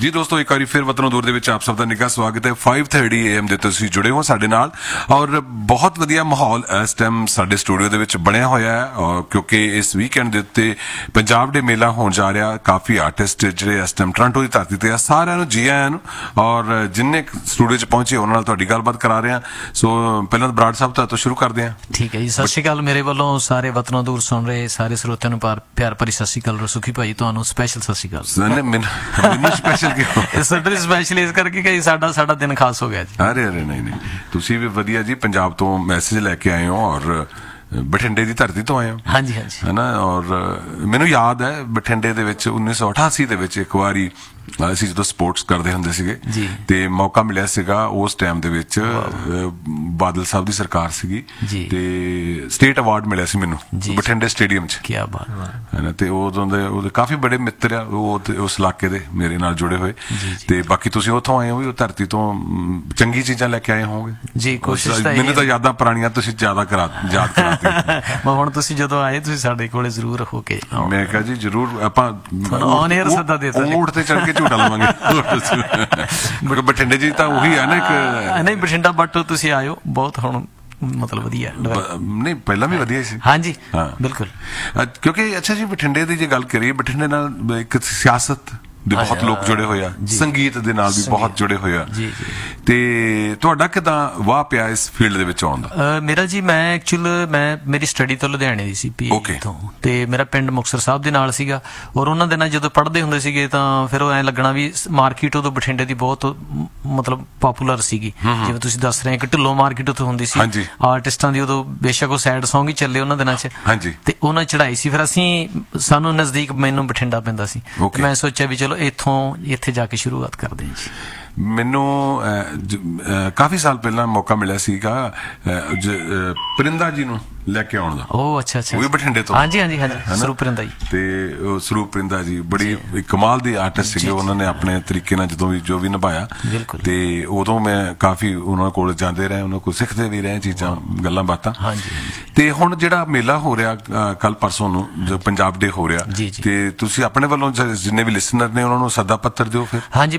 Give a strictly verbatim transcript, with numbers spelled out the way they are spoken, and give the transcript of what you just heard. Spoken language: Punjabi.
ਜੀ ਦੋਸਤੋ, ਇੱਕ ਵਾਰੀ ਫਿਰ ਵਤਨੋਂ ਦੂਰ ਦੇ ਵਿੱਚ ਆਪ ਸਭ ਦਾ ਨਿੱਘਾ ਸਵਾਗਤ ਹੈ। ਫਾਈਵ ਥਰਟੀ ਏ ਐਮ ਦੇ ਤੁਸੀਂ ਜੁੜੇ ਹੋ ਸਾਡੇ ਨਾਲ, ਔਰ ਬਹੁਤ ਵਧੀਆ ਮਾਹੌਲ ਇਸ ਟਾਈਮ ਸਾਡੇ ਸਟੂਡੀਓ ਦੇ ਵਿੱਚ ਬਣਿਆ ਹੋਇਆ ਹੈ, ਔਰ ਕਿਉਂਕਿ ਇਸ ਵੀਕਐਂਡ ਦੇ ਉੱਤੇ ਪੰਜਾਬ ਡੇ ਮੇਲਾ ਹੋਣ ਜਾ ਰਿਹਾ। ਕਾਫੀ ਆਰਟਿਸਟ ਜਿਹੜੇ ਇਸ ਟਾਈਮ ਟੋਰਾਂਟੋ ਦੀ ਧਰਤੀ ਤੇ ਆ, ਸਾਰਿਆਂ ਨੂੰ ਜੀ ਆਇਆਂ ਨੂੰ, ਔਰ ਜਿੰਨੇ ਸਟੂਡੀਓ 'ਚ ਪਹੁੰਚੇ ਉਹਨਾਂ ਨਾਲ ਤੁਹਾਡੀ ਗੱਲਬਾਤ ਕਰਾ ਰਹੇ ਹਾਂ। ਸੋ ਪਹਿਲਾਂ ਤਾਂ ਬਰਾੜ ਸਾਹਿਬ ਤੋਂ ਸ਼ੁਰੂ ਕਰਦੇ ਹਾਂ। ਠੀਕ ਹੈ ਜੀ, ਸਤਿ ਸ਼੍ਰੀ ਅਕਾਲ ਮੇਰੇ ਵੱਲੋਂ ਸਾਰੇ ਵਤਨੋਂ ਦੂਰ ਸੁਣ ਰਹੇ ਸਾਰੇ ਸਰੋਤਿਆਂ ਨੂੰ ਪਿਆਰ ਭਰੀ ਸਤਿ ਸ਼੍ਰੀ ਅਕਾਲ। ਸੁਖੀ ਭਾਈ ਤੁਹਾਨੂੰ ਸਪੈਸ਼ਲ ਸਤਿ ਸ਼੍ਰੀ ਅਕਾਲ। ਮੈਨੂੰ ਸਪੈਸ਼ਲ ਕਿਉਂ? ਸਾਡੇ ਸਪੈਸ਼ਲ ਇਸ ਕਰਕੇ ਕਿ ਸਾਡਾ ਸਾਡਾ ਦਿਨ ਖਾਸ ਹੋ ਗਿਆ ਜੀ। ਅਰੇ ਅਰੇ ਨਹੀਂ ਨਹੀਂ, ਤੁਸੀਂ ਵੀ ਵਧੀਆ ਜੀ, ਪੰਜਾਬ ਤੋਂ ਮੈਸੇਜ ਲੈ ਕੇ ਆਏ ਹੋ ਔਰ ਬਠਿੰਡੇ ਦੀ ਧਰਤੀ ਤੋਂ ਆਏ ਹੋ। ਹਾਂਜੀ ਹਾਂਜੀ, ਹੈ ਨਾ। ਔਰ ਮੈਨੂੰ ਯਾਦ ਹੈ ਬਠਿੰਡੇ ਦੇ ਵਿੱਚ ਉੱਨੀ ਸੌ ਅਠਾਸੀ ਦੇ ਵਿੱਚ ਇੱਕ ਵਾਰੀ ਅਸੀਂ ਜਦੋਂ ਸਪੋਰਟਸ ਕਰਦੇ ਹੁੰਦੇ ਸੀਗੇ ਤੇ ਮੌਕਾ ਮਿਲਿਆ ਸੀਗਾ, ਉਸ ਟਾਈਮ ਦੇ ਵਿੱਚ ਬਾਦਲ ਸਾਹਿਬ ਦੀ ਸਰਕਾਰ ਸੀਗੀ ਤੇ ਸਟੇਟ ਅਵਾਰਡ ਮਿਲਿਆ ਸੀ ਮੈਨੂੰ ਬਠਿੰਡੇ ਸਟੇਡੀਅਮ 'ਚ। ਕੀ ਬਾਤ ਹੈ ਨਾ। ਤੇ ਉਦੋਂ ਦੇ ਉਹਦੇ ਕਾਫੀ ਬੜੇ ਮਿੱਤਰ ਆ ਉਹ ਉਸ ਇਲਾਕੇ ਦੇ ਮੇਰੇ ਨਾਲ ਜੁੜੇ ਹੋਏ, ਤੇ ਬਾਕੀ ਤੁਸੀਂ ਉੱਥੋਂ ਆਏ ਹੋ ਵੀ, ਉਹ ਧਰਤੀ ਤੋਂ ਚੰਗੀ ਚੀਜ਼ਾਂ ਲੈ ਕੇ ਆਏ ਹੋਵੋਗੇ ਜੀ। ਕੋਸ਼ਿਸ਼ ਮੈਨੂੰ ਤਾਂ ਯਾਦਾਂ ਪੁਰਾਣੀਆਂ ਤੁਸੀਂ ਜ਼ਿਆਦਾ ਕਰਾ ਯਾਦ ਕਰਾਤੀਆਂ। ਹੁਣ ਤੁਸੀਂ ਜਦੋਂ ਆਏ ਤੁਸੀਂ ਸਾਡੇ ਕੋਲੇ ਜ਼ਰੂਰ ਹੋ ਕੇ। ਮੈਂ ਕਿਹਾ ਜੀ ਜ਼ਰੂਰ, ਆਪਾਂ ਔਨ 에ਅਰ ਸੱਦਾ ਦੇ ਦਿੱਤਾ, ਊਠ ਤੇ ਚੜ੍ਹ ਕੇ ਝੂਟਾ ਲਵਾਂਗੇ। ਬਠਿੰਡੇ ਜੀ ਤਾਂ ਉਹੀ ਆ ਨਾ ਇੱਕ। ਨਹੀਂ ਬਠਿੰਡਾ, ਬਟ ਤੁਸੀਂ ਆਇਓ ਬਹੁਤ ਹੁਣ ਮਤਲਬ ਵਧੀਆ। ਨਹੀਂ ਪਹਿਲਾਂ ਵੀ ਵਧੀਆ ਸੀ। ਹਾਂਜੀ ਬਿਲਕੁਲ। ਕਿਉਂਕਿ ਅੱਛਾ ਜੀ, ਬਠਿੰਡੇ ਦੀ ਜੇ ਗੱਲ ਕਰੀਏ, ਬਠਿੰਡੇ ਨਾਲ ਇੱਕ ਸਿਆਸਤ ਦੇ ਬਹੁਤ ਲੋਕ ਜੁੜੇ ਹੋਏ ਆ, ਸੰਗੀਤ ਦੇ ਨਾਲ ਵੀ ਬਹੁਤ ਜੁੜੇ ਹੋਏ ਆ। ਤੇ ਤੁਹਾਡਾ ਕਿਦਾਂ ਵਾਹ ਪਿਆ ਇਸ ਫੀਲਡ ਦੇ ਵਿੱਚ ਆਉਣ ਦਾ? ਮੇਰਾ ਜੀ, ਮੈਂ ਐਕਚੁਅਲ ਮੈਂ ਮੇਰੀ ਸਟੱਡੀ ਤੋਂ ਲੁਧਿਆਣੇ ਦੀ ਸੀ, ਪੀਏ ਤੋਂ, ਤੇ ਮੇਰਾ ਪਿੰਡ ਮੁਕਤਸਰ ਸਾਹਿਬ ਦੇ ਨਾਲ ਸੀਗਾ। ਔਰ ਉਹਨਾਂ ਦਿਨਾਂ ਜਦੋਂ ਪੜ੍ਹਦੇ ਹੁੰਦੇ ਸੀਗੇ ਤਾਂ ਫਿਰ ਉਹ ਐਂ ਲੱਗਣਾ ਵੀ ਮਾਰਕੀਟ ਉਦੋਂ ਬਠਿੰਡੇ ਦੀ ਬਹੁਤ ਮਤਲਬ ਪਪੂਲਰ ਸੀਗੀ। ਜਿਵੇਂ ਤੁਸੀਂ ਦੱਸ ਰਹੇ ਕਿ ਢਿੱਲੋਂ ਮਾਰਕੀਟ ਉੱਥੇ ਹੁੰਦੀ ਸੀ, ਆਰਟਿਸਟਾਂ ਦੀ ਉਦੋਂ ਬੇਸ਼ੱਕ ਉਹ ਸੈਡ ਸੌਂਗ ਹੀ ਚੱਲੇ ਉਹਨਾਂ ਦਿਨਾਂ 'ਚ, ਤੇ ਉਹਨਾਂ ਚੜਾਈ ਸੀ। ਫਿਰ ਅਸੀਂ ਸਾਨੂੰ ਨਜ਼ਦੀਕ ਮੈਨੂੰ ਬਠਿੰਡਾ ਪੈਂਦਾ ਸੀ, ਮੈਂ ਸੋਚਿਆ ਵੀ ਚਲੋ ਇੱਥੋਂ ਇੱਥੇ ਜਾ ਕੇ ਸ਼ੁਰੂਆਤ ਕਰਦੇ ਹਾਂ ਜੀ। ਮੈਨੂੰ ਕਾਫੀ ਸਾਲ ਪਹਿਲਾਂ ਮੌਕਾ ਮਿਲਿਆ ਸੀਗਾ ਪਰਿੰਦਾ ਜੀ ਨੂੰ ਲੈ ਕੇ ਆਉਣ ਦਾ। ਉਹ ਅੱਛਾ ਅੱਛਾ, ਉਹ ਵੀ ਬਠਿੰਡੇ ਤੋਂ। ਹਾਂਜੀ ਹਾਂਜੀ ਹਾਂਜੀ, ਸਰੂਪ ਪਰਿੰਦਾ ਜੀ। ਤੇ ਉਹ ਸਰੂਪ ਪਰਿੰਦਾ ਜੀ ਬੜੀ ਕਮਾਲ ਦੇ ਆਰਟਿਸਟ ਸੀਗੇ, ਉਹਨਾਂ ਨੇ ਆਪਣੇ ਤਰੀਕੇ ਨਾਲ ਜਦੋਂ ਵੀ ਜੋ ਵੀ ਨਿਭਾਇਆ, ਤੇ ਉਦੋਂ ਮੈਂ ਕਾਫੀ ਉਹਨਾਂ ਕੋਲ ਜਾਂਦੇ ਰਹੇ, ਉਹਨਾਂ ਕੋਲ ਸਿੱਖਦੇ ਵੀ ਰਹੇ ਚੀਜ਼ਾਂ, ਗੱਲਾਂ ਬਾਤਾਂ। ਤੇ ਹੁਣ ਜਿਹੜਾ ਮੇਲਾ ਹੋ ਰਿਹਾ ਕੱਲ ਪਰਸੋਂ ਨੂੰ, ਜੋ ਪੰਜਾਬ ਡੇ ਹੋ ਰਿਹਾ, ਤੇ ਤੁਸੀਂ ਆਪਣੇ ਵੱਲੋਂ ਜਿੰਨੇ ਵੀ ਲਿਸਨਰ ਨੇ ਉਹਨਾਂ ਨੂੰ ਸੱਦਾ ਪੱਤਰ ਦਿਓ ਫਿਰ। ਹਾਂਜੀ